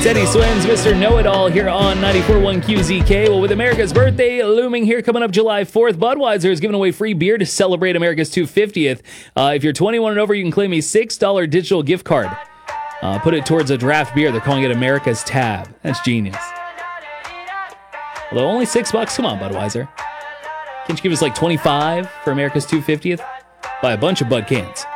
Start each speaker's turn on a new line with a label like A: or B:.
A: Teddy Swims, Mr. Know-It-All here on 94.1 QZK. Well, with America's birthday looming here coming up July 4th, Budweiser is giving away free beer to celebrate America's 250th. If you're 21 and over, you can claim a $6 digital gift card. Put it towards a draft beer. They're calling it America's Tab. That's genius. Although only $6. Come on, Budweiser. Can't you give us like 25 for America's 250th? Buy a bunch of Bud cans.